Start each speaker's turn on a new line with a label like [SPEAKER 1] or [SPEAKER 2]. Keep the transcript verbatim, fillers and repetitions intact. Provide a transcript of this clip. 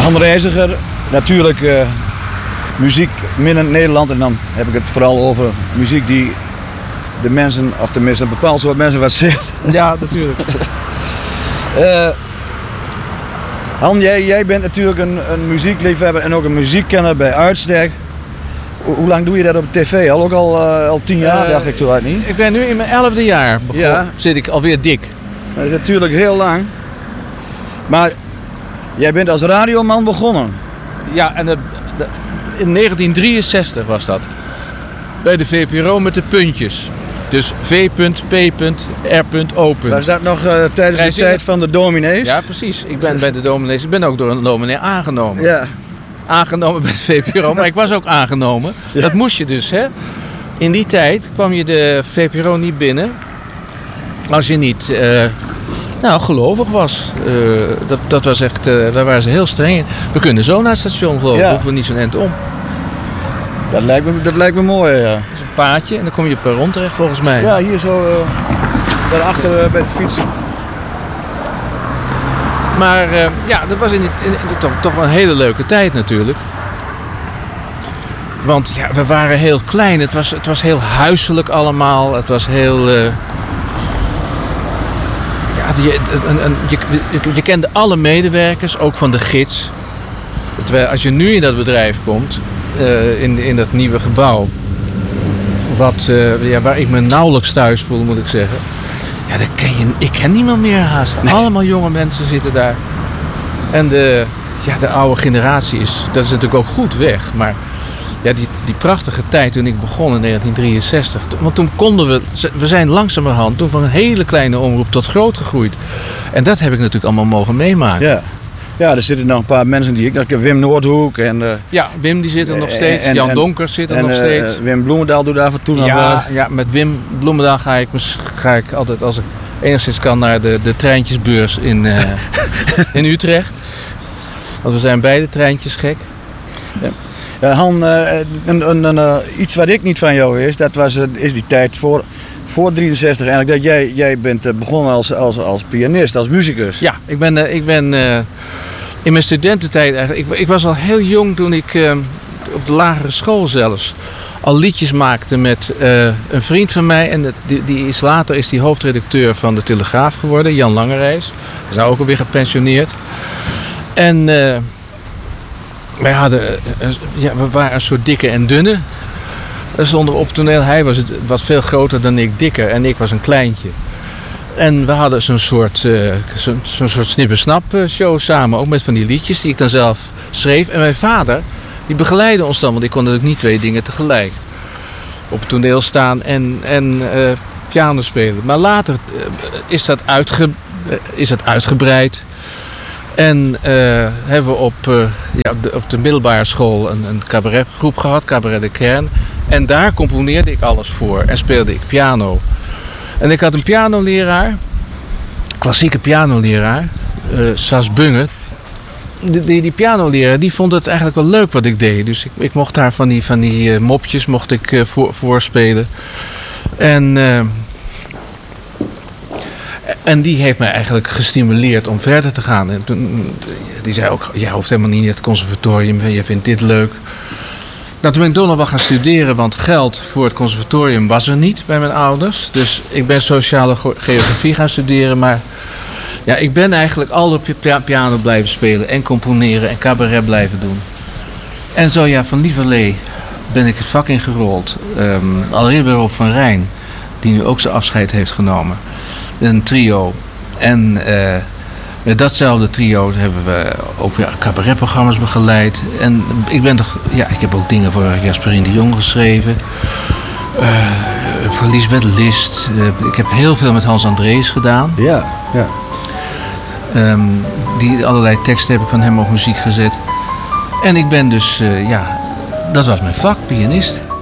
[SPEAKER 1] Han Reiziger, natuurlijk uh, muziek minnend Nederland. En dan heb ik het vooral over muziek die de mensen, of tenminste een bepaald soort mensen wat zegt.
[SPEAKER 2] Ja, natuurlijk.
[SPEAKER 1] uh, Han, jij, jij bent natuurlijk een, een muziekliefhebber en ook een muziekkenner bij uitstek. Hoe, hoe lang doe je dat op tv? Al ook al, uh, al tien jaar, uh, dacht ik zo uit niet?
[SPEAKER 2] Ik ben nu in mijn elfde jaar begonnen. Ja. Zit ik alweer dik.
[SPEAKER 1] Dat is natuurlijk heel lang. Maar jij bent als radioman begonnen.
[SPEAKER 2] Ja, en de, de, in negentien drieënzestig was dat. Bij de V P R O met de puntjes. Dus V P R O.
[SPEAKER 1] Was dat nog uh, tijdens Reis de tijd van de dominees?
[SPEAKER 2] Ja, precies. Ik ben bij de dominees. Ik ben ook door een dominee aangenomen.
[SPEAKER 1] Ja.
[SPEAKER 2] Aangenomen bij de V P R O, maar ik was ook aangenomen. Ja. Dat moest je dus, hè. In die tijd kwam je de V P R O niet binnen als je niet uh, nou, gelovig was. Uh, dat, dat was echt, uh, daar waren ze heel streng in. We kunnen zo naar het station geloven, ja. Hoeven we niet zo'n eind om.
[SPEAKER 1] Dat lijkt me, dat lijkt me mooi, ja.
[SPEAKER 2] Dat is een paadje en dan kom je per rond terecht volgens mij.
[SPEAKER 1] Ja, hier zo, uh, daarachter uh, bij de fietsen.
[SPEAKER 2] Maar uh, ja, dat was in, die, in, in, toch, toch wel een hele leuke tijd natuurlijk. Want ja, we waren heel klein. Het was, het was heel huiselijk allemaal. Het was heel... Uh, ja, je, een, een, je, je kende alle medewerkers, ook van de gids. Terwijl als je nu in dat bedrijf komt, uh, in, in dat nieuwe gebouw, wat, uh, ja, waar ik me nauwelijks thuis voel, moet ik zeggen. Ja, dat ken je, ik ken niemand meer haast. Nee. Allemaal jonge mensen zitten daar. En de, ja, de oude generatie is, dat is natuurlijk ook goed weg. Maar ja, die, die prachtige tijd toen ik begon in negentien drieënzestig. Want toen konden we, we zijn langzamerhand toen van een hele kleine omroep tot groot gegroeid. En dat heb ik natuurlijk allemaal mogen meemaken.
[SPEAKER 1] Ja. Ja, er zitten nog een paar mensen die ik... Wim Noordhoek en... Uh,
[SPEAKER 2] ja, Wim die zit er nog steeds. En, Jan en, Donkers zit er en, nog steeds.
[SPEAKER 1] Uh, Wim Bloemendaal doet af en toe nog
[SPEAKER 2] ja,
[SPEAKER 1] wat.
[SPEAKER 2] Ja, met Wim Bloemendaal ga ik, ga ik altijd, als ik enigszins kan, naar de, de treintjesbeurs in, uh, in Utrecht. Want we zijn beide treintjes gek.
[SPEAKER 1] Ja. Uh, Han, uh, een, een, een, uh, iets wat ik niet van jou is, dat was, uh, is die tijd voor... Voor drieënzestig eigenlijk, dat jij, jij bent begonnen als, als, als pianist, als muzikus.
[SPEAKER 2] Ja, ik ben, uh, ik ben uh, in mijn studententijd eigenlijk... Ik, ik was al heel jong toen ik uh, op de lagere school zelfs al liedjes maakte met uh, een vriend van mij. En die, die is, later is die hoofdredacteur van de Telegraaf geworden, Jan Langerijs. Hij is nou ook alweer gepensioneerd. En uh, wij hadden, uh, ja, we waren een soort dikke en dunne. Er stonden op toneel, hij was wat veel groter dan ik, dikker, en ik was een kleintje. En we hadden zo'n soort, uh, zo, zo'n soort snippersnap show samen, ook met van die liedjes die ik dan zelf schreef. En mijn vader, die begeleidde ons dan, want ik kon natuurlijk niet twee dingen tegelijk. Op het toneel staan en, en uh, piano spelen. Maar later uh, is, dat uitge, uh, is dat uitgebreid. En uh, hebben we op, uh, ja, op, de, op de middelbare school een, een cabaretgroep gehad, Cabaret de Kern. En daar componeerde ik alles voor en speelde ik piano. En ik had een pianoleraar, klassieke pianoleraar, uh, Sas Bunge. Die, die, die pianoleraar die vond het eigenlijk wel leuk wat ik deed. Dus ik, ik mocht daar van die, van die uh, mopjes mocht ik, uh, voor, voorspelen. En, uh, en die heeft mij eigenlijk gestimuleerd om verder te gaan. En toen, die zei ook, jij hoeft helemaal niet in het conservatorium, je vindt dit leuk. Nou, toen ben ik toch nog wel gaan studeren, want geld voor het conservatorium was er niet bij mijn ouders. Dus ik ben sociale geografie gaan studeren, maar ja, ik ben eigenlijk al op piano blijven spelen en componeren en cabaret blijven doen. En zo ja, van lieverlee ben ik het vak ingerold. Um, allereerst bij Rob van Rijn, die nu ook zijn afscheid heeft genomen. Een trio. En uh, met datzelfde trio hebben we ook weer cabaretprogramma's begeleid. En ik ben toch, ja, ik heb ook dingen voor Jasperien de Jong geschreven. Uh, voor Lisbeth List. Uh, ik heb heel veel met Hans Andrees gedaan.
[SPEAKER 1] Ja, ja.
[SPEAKER 2] Um, die allerlei teksten heb ik van hem op muziek gezet. En ik ben dus, uh, ja, dat was mijn vak, pianist.